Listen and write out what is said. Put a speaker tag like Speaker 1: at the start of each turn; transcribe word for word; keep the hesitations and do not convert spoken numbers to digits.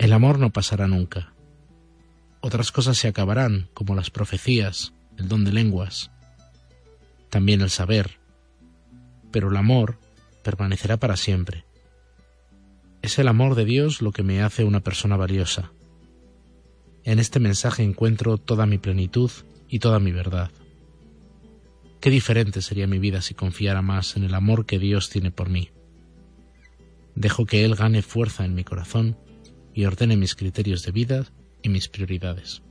Speaker 1: El amor no pasará nunca. Otras cosas se acabarán, como las profecías, el don de lenguas, también el saber, pero el amor permanecerá para siempre. Es el amor de Dios lo que me hace una persona valiosa. En este mensaje encuentro toda mi plenitud y toda mi verdad. Qué diferente sería mi vida si confiara más en el amor que Dios tiene por mí. Dejo que Él gane fuerza en mi corazón y ordene mis criterios de vida y mis prioridades.